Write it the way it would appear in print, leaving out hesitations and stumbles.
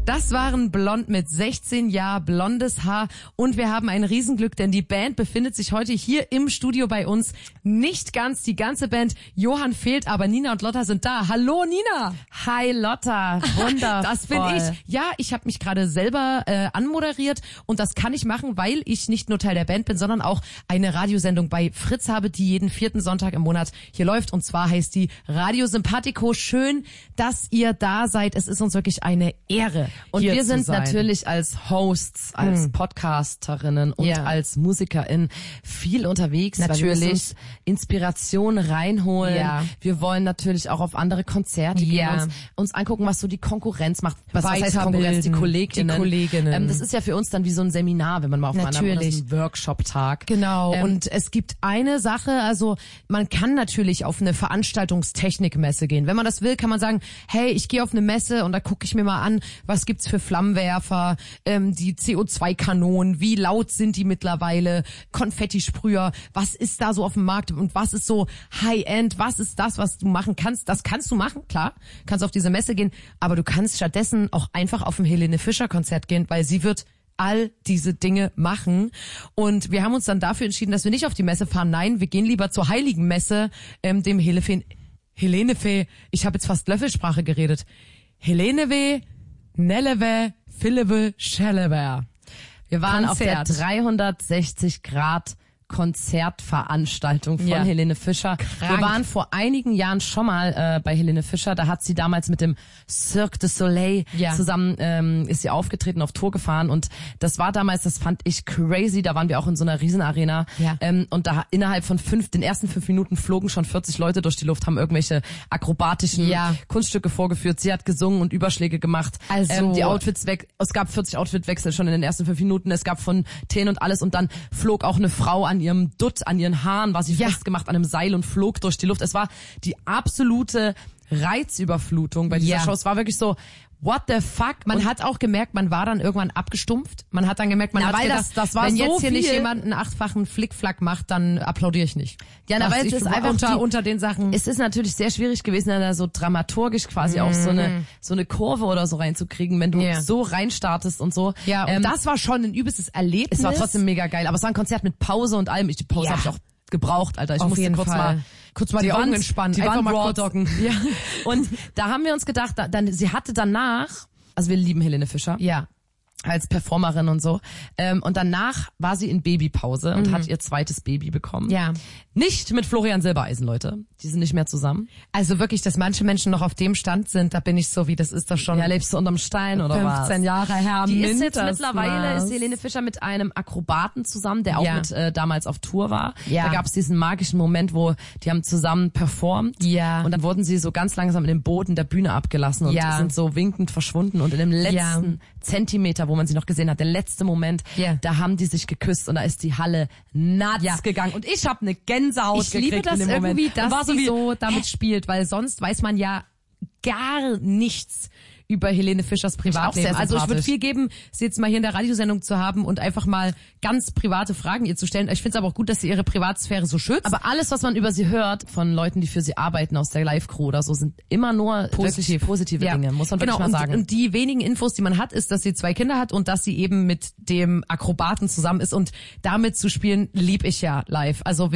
Das waren Blond mit 16 Jahren, blondes Haar und wir haben ein Riesenglück, denn die Band befindet sich heute hier im Studio bei uns. Nicht ganz die ganze Band. Johann fehlt, aber Nina und Lotta sind da. Hallo Nina. Hi Lotta, wundervoll. Das bin ich. Ja, ich habe mich gerade selber anmoderiert und das kann ich machen, weil ich nicht nur Teil der Band bin, sondern auch eine Radiosendung bei Fritz habe, die jeden 4. Sonntag im Monat hier läuft und zwar heißt die Radio Sympathico. Schön, dass ihr da seid. Es ist uns wirklich eine Ehre. Und wir sind natürlich als Hosts, als Podcasterinnen und als MusikerInnen viel unterwegs. Natürlich. Weil wir uns Inspiration reinholen. Ja. Wir wollen natürlich auch auf andere Konzerte gehen, uns angucken, was so die Konkurrenz macht. Was heißt Konkurrenz? Die Kolleginnen. Das ist ja für uns dann wie so ein Seminar, wenn man mal auf einem Workshop-Tag. Genau. Und es gibt eine Sache, also man kann natürlich auf eine Veranstaltungstechnikmesse gehen. Wenn man das will, kann man sagen, hey, ich gehe auf eine Messe und da gucke ich mir mal an, was gibt's für Flammenwerfer, die CO2-Kanonen, wie laut sind die mittlerweile, Konfettisprüher, was ist da so auf dem Markt und was ist so High-End, was ist das, was du machen kannst? Das kannst du machen, klar, kannst auf diese Messe gehen, aber du kannst stattdessen auch einfach auf ein Helene Fischer Konzert gehen, weil sie wird all diese Dinge machen und wir haben uns dann dafür entschieden, dass wir nicht auf die Messe fahren, nein, wir gehen lieber zur Heiligen Messe, dem Helenefee, ich habe jetzt fast Löffelsprache geredet, Heleneweh, Nelewe, Philippe, Schelewer. Wir waren Konzert. auf der 360 Grad Konzertveranstaltung von Helene Fischer. Krank. Wir waren vor einigen Jahren schon mal bei Helene Fischer. Da hat sie damals mit dem Cirque du Soleil zusammen ist sie aufgetreten, auf Tour gefahren und das war damals, das fand ich crazy. Da waren wir auch in so einer Riesenarena und da innerhalb von den ersten 5 Minuten flogen schon 40 Leute durch die Luft, haben irgendwelche akrobatischen Kunststücke vorgeführt. Sie hat gesungen und Überschläge gemacht. Also die Outfits weg. Es gab 40 Outfitwechsel schon in den ersten 5 Minuten. Es gab Fontänen und alles und dann flog auch eine Frau an ihrem Dutt, an ihren Haaren, war sie festgemacht an einem Seil und flog durch die Luft. Es war die absolute Reizüberflutung bei dieser Show. Es war wirklich so, what the fuck? Man hat auch gemerkt, man war dann irgendwann abgestumpft. Man hat dann gemerkt, man hat gedacht, das war wenn so jetzt hier viel nicht jemand einen 8-fachen Flickflack macht, dann applaudiere ich nicht. Ja, weil es ist einfach unter den Sachen. Es ist natürlich sehr schwierig gewesen, da so dramaturgisch quasi auch so eine Kurve oder so reinzukriegen, wenn du so reinstartest und so. Ja, und das war schon ein übelstes Erlebnis. Es war trotzdem mega geil, aber es war ein Konzert mit Pause und allem. Die Pause habe ich auch gebraucht, Alter. Ich musste kurz mal die Augen entspannen, die Wand mal doggen. Ja. Und da haben wir uns gedacht, sie hatte danach, also wir lieben Helene Fischer. Ja. Als Performerin und so. Und danach war sie in Babypause und hat ihr zweites Baby bekommen. Ja. Nicht mit Florian Silbereisen, Leute. Die sind nicht mehr zusammen. Also wirklich, dass manche Menschen noch auf dem Stand sind, da bin ich so, wie das ist doch schon. Ja, lebst du unterm Stein oder was? 15 Jahre her. Die ist jetzt mittlerweile, ist Helene Fischer mit einem Akrobaten zusammen, der auch mit damals auf Tour war. Ja. Da gab es diesen magischen Moment, wo die haben zusammen performt. Ja. Und dann wurden sie so ganz langsam in den Boden der Bühne abgelassen und sind so winkend verschwunden. Und in dem letzten Zentimeter, wo man sie noch gesehen hat, der letzte Moment, da haben die sich geküsst und da ist die Halle nuts gegangen. Und ich habe eine Gänsehaut gekriegt liebe das in dem irgendwie, Moment. dass sie so damit spielt, weil sonst weiß man ja gar nichts über Helene Fischers Privatleben. Also ich würde viel geben, sie jetzt mal hier in der Radiosendung zu haben und einfach mal ganz private Fragen ihr zu stellen. Ich finde es aber auch gut, dass sie ihre Privatsphäre so schützt. Aber alles, was man über sie hört, von Leuten, die für sie arbeiten aus der Live-Crew oder so, sind immer nur positive Dinge, muss man wirklich mal sagen. Und die wenigen Infos, die man hat, ist, dass sie 2 Kinder hat und dass sie eben mit dem Akrobaten zusammen ist und damit zu spielen, lieb ich ja live. Also